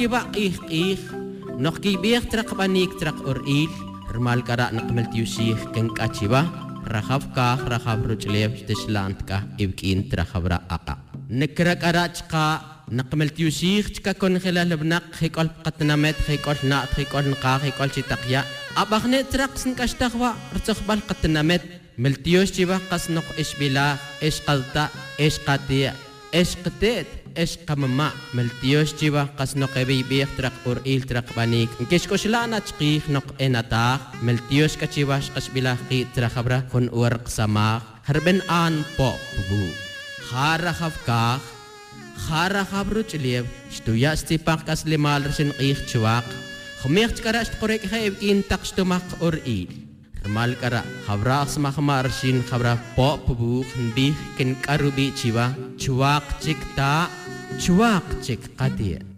kiba ih nok kibih trak banik trak uril hermal kara nakmeltiusih kengkachiba rahab rujlev tishlant ka ibkin trakhabra aqa nekra kara chqa nakmeltiusih chka kon khilal bnak khikol qatnamet khikol na khikol nqa khikol chitakya abakhne trak sin kashtaqwa rtsaqbal qatnamet meltius chiba qasnoq ishbila ishqalta ishqatiya ishqatet ishqamama meltius chiba qasnoq ebi trak uril trak banik kishkoslana chqih noq enata meltius kachiba qashbila qi trakhabra kun warq sama harben an po bu khara khafka khara khabru chlev shtuya stipak kas limal rsin qih chwaq khmekh kara shqorek khayb in taqshtumaq uril Mal kara khabra sama khamarsin khabra pop bu khndi kin karubi chiwa chuak chik qati